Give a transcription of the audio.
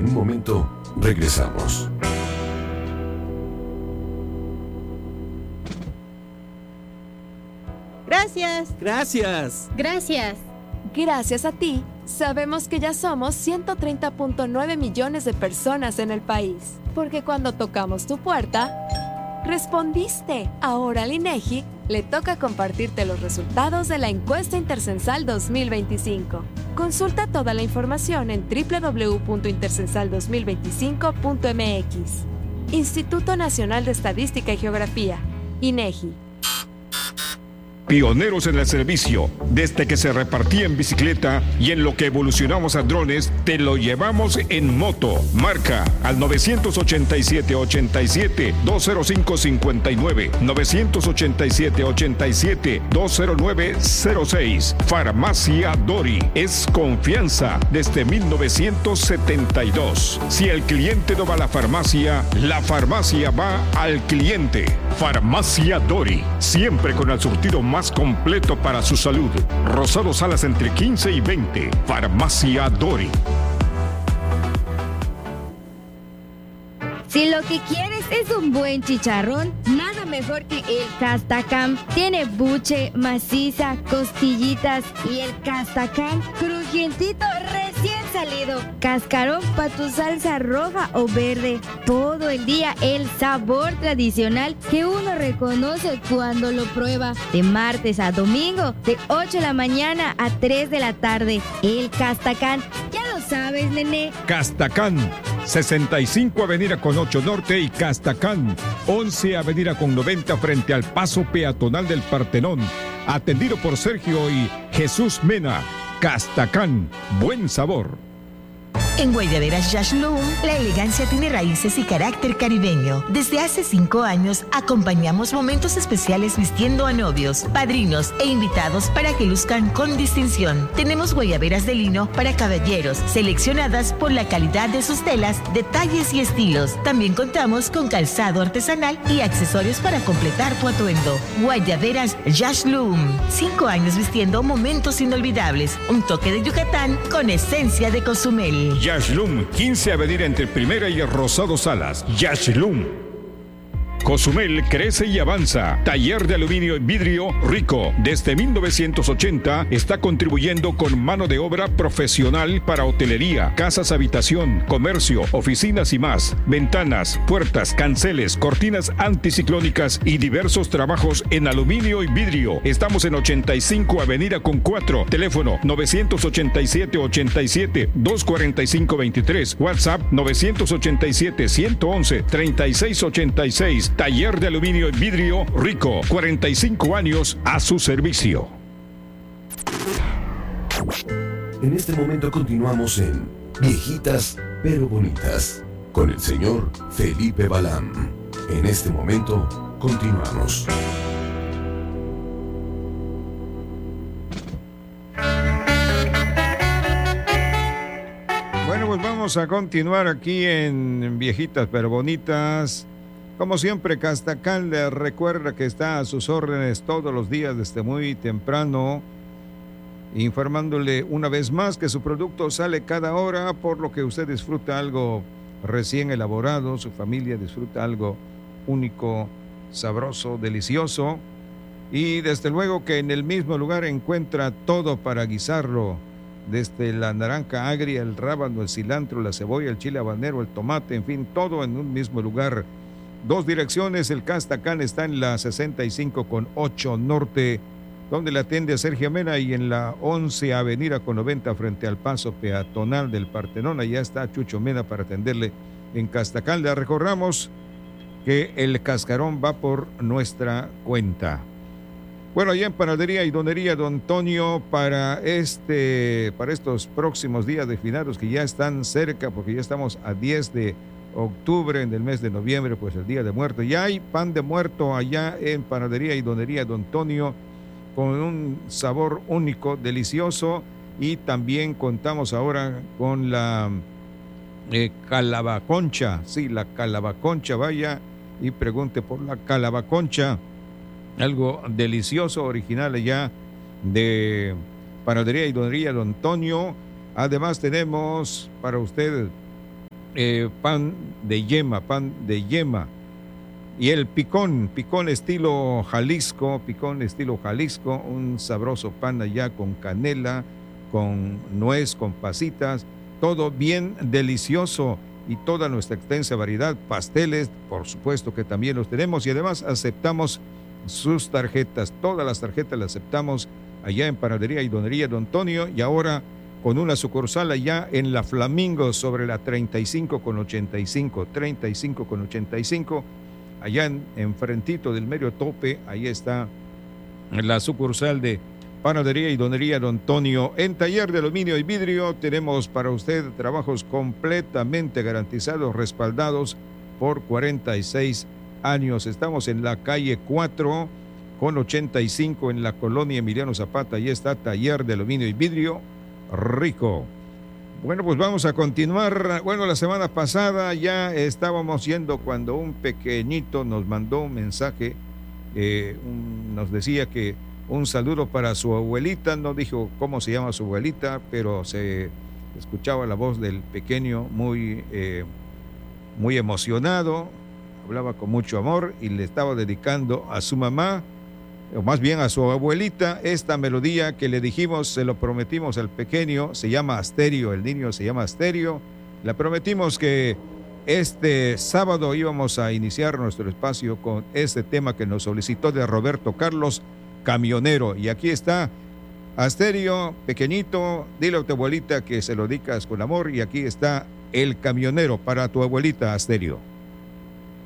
En un momento, regresamos. Gracias. Gracias. Gracias. Gracias a ti, sabemos que ya somos 130.9 millones de personas en el país. Porque cuando tocamos tu puerta, respondiste. Ahora al INEGI le toca compartirte los resultados de la encuesta Intercensal 2025. Consulta toda la información en www.intercensal2025.mx. Instituto Nacional de Estadística y Geografía, INEGI. Pioneros en el servicio, desde que se repartía en bicicleta y en lo que evolucionamos a drones, te lo llevamos en moto. Marca al 987-87-205-59, 987-87-209-06. Farmacia Dori, es confianza desde 1972. Si el cliente no va a la farmacia va al cliente. Farmacia Dori, siempre con el surtido más completo para su salud. Rosado Salas entre 15 y 20. Farmacia Dori. Si lo que quieres es un buen chicharrón, nada mejor que el Castacam. Tiene buche, maciza, costillitas y el Castacam crujientito recién salido. Cascarón para tu salsa roja o verde. Todo el día el sabor tradicional que uno reconoce cuando lo prueba. De martes a domingo, de 8 de la mañana a 3 de la tarde. El Castacam, ya lo sabes, nene. Castacán, 65 Avenida con 8 Norte y Castacán, 11 Avenida con 90 frente al paso peatonal del Partenón. Atendido por Sergio y Jesús Mena. Castacán, buen sabor. En Guayaberas Yashloom, la elegancia tiene raíces y carácter caribeño. Desde hace 5 años, acompañamos momentos especiales vistiendo a novios, padrinos e invitados para que luzcan con distinción. Tenemos guayaberas de lino para caballeros, seleccionadas por la calidad de sus telas, detalles y estilos. También contamos con calzado artesanal y accesorios para completar tu atuendo. Guayaberas Yashloom, 5 años vistiendo momentos inolvidables. Un toque de Yucatán con esencia de Cozumel. Yashloom, 15 Avenida entre Primera y Rosado Salas. Yashloom. Cozumel crece y avanza. Taller de aluminio y vidrio Rico. Desde 1980 está contribuyendo con mano de obra profesional para hotelería, casas habitación, comercio, oficinas y más. Ventanas, puertas, canceles, cortinas anticiclónicas y diversos trabajos en aluminio y vidrio. Estamos en 85 Avenida con 4. Teléfono 987-87-245-23. WhatsApp 987-111-3686. Taller de aluminio y vidrio Rico, 45 años a su servicio. En este momento continuamos en Viejitas pero Bonitas con el señor Felipe Balán. En este momento continuamos. Bueno, pues vamos a continuar aquí en Viejitas pero Bonitas. Como siempre, Castacán le recuerda que está a sus órdenes todos los días desde muy temprano, informándole una vez más que su producto sale cada hora, por lo que usted disfruta algo recién elaborado, su familia disfruta algo único, sabroso, delicioso, y desde luego que en el mismo lugar encuentra todo para guisarlo, desde la naranja agria, el rábano, el cilantro, la cebolla, el chile habanero, el tomate, en fin, todo en un mismo lugar. 2 direcciones, el Castacán está en la 65 con 8 Norte, donde le atiende a Sergio Mena, y en la 11 Avenida con 90 frente al paso peatonal del Partenón. Allá está Chucho Mena para atenderle en Castacán. Le recordamos que el cascarón va por nuestra cuenta. Bueno, allá en Panadería y Donería Don Antonio, para estos próximos días de finados que ya están cerca, porque ya estamos a 10 de octubre, en el mes de noviembre, pues el Día de Muerto. Ya hay pan de muerto allá en Panadería y Donería Don Antonio, con un sabor único, delicioso, y también contamos ahora con la calabaconcha. Sí, la calabaconcha, vaya y pregunte por la calabaconcha, algo delicioso, original allá de Panadería y Donería Don Antonio. Además tenemos para usted pan de yema. Y el picón estilo Jalisco, un sabroso pan allá con canela, con nuez, con pasitas, todo bien delicioso, y toda nuestra extensa variedad, pasteles, por supuesto que también los tenemos, y además aceptamos sus tarjetas, todas las tarjetas las aceptamos allá en Panadería y Donería Don Antonio, y ahora con una sucursal allá en la Flamingo sobre la 35 con 85, allá en frentito del medio tope, ahí está la sucursal de Panadería y Donería Don Antonio. En Taller de Aluminio y Vidrio tenemos para usted trabajos completamente garantizados, respaldados por 46 años. Estamos en la calle 4 con 85 en la colonia Emiliano Zapata. Ahí está Taller de Aluminio y Vidrio Rico. Bueno, pues vamos a continuar. Bueno, la semana pasada ya estábamos yendo cuando un pequeñito nos mandó un mensaje, nos decía que un saludo para su abuelita, no dijo cómo se llama su abuelita, pero se escuchaba la voz del pequeño muy emocionado, hablaba con mucho amor y le estaba dedicando a su mamá, o más bien a su abuelita, esta melodía que le dijimos, se lo prometimos al pequeño, se llama Asterio, el niño se llama Asterio, le prometimos que este sábado íbamos a iniciar nuestro espacio con este tema que nos solicitó de Roberto Carlos, Camionero. Y aquí está Asterio, pequeñito, dile a tu abuelita que se lo dedicas con amor, y aquí está El Camionero para tu abuelita Asterio.